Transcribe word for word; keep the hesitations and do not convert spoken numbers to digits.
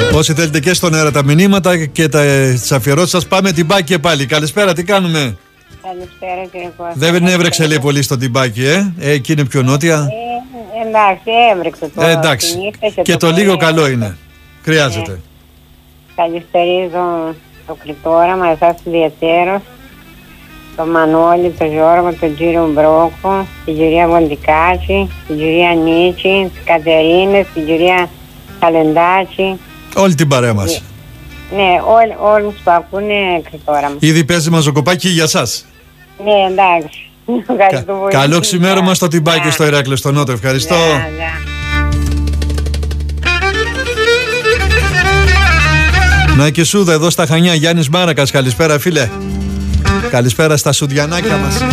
Όσοι θέλετε και στον αέρα τα μηνύματα και τα αφιερώσεις σας, πάμε Τιμπάκι πάλι. Καλησπέρα, τι κάνουμε? Καλησπέρα κύριε Κώστα. Δεν έβρεξε λέει πολύ στο Τιμπάκι, ε? ε εκεί είναι πιο νότια. Ε, εντάξει, έβρεξε το. Ε, εντάξει. Και, και το, το λίγο καλό είναι. Χρειάζεται. Ε, καλησπερίζω το Κρητόραμα, εσάς ιδιαίτερος, το Μανώλη, το Γιώργο, τον κύριο Μπρόκο, την κυρία Βοντικάκη, την κυρία Νίτσι, τις Κατερίνες, την κυρία Καλεντάκη. Όλη την παρέα μας. Ναι, ό, όλους που ακούνε Κρητόραμα. Ήδη παίζει μαζοκοπάκι για σας. Ναι, εντάξει. Κα, καλό ξημέρωμα στο Τιμπάκι yeah. στο Ηράκλειο, στο Νότο. Ευχαριστώ. Yeah, yeah. Να και Σούδα εδώ στα Χανιά, Γιάννης Μάρακας. Καλησπέρα φίλε. Καλησπέρα στα Σουδιανάκια μας.